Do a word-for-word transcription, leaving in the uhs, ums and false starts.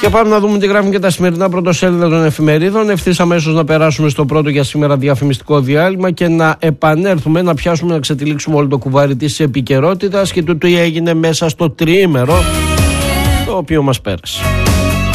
Και πάμε να δούμε τι γράφουν και τα σημερινά πρωτοσέλιδα των εφημερίδων. Ευθύς αμέσως να περάσουμε στο πρώτο για σήμερα διαφημιστικό διάλειμμα και να επανέλθουμε, να πιάσουμε, να ξετυλίξουμε όλο το κουβάρι της επικαιρότητας και του τι έγινε μέσα στο τριήμερο το οποίο μας πέρασε.